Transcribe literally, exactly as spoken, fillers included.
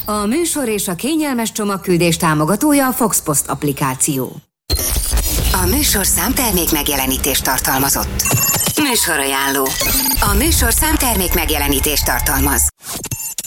A műsor és a kényelmes csomagküldés támogatója a Foxpost applikáció. A műsor számtermék megjelenítést tartalmazott. Műsorajánló. A műsor számtermék megjelenítést tartalmaz.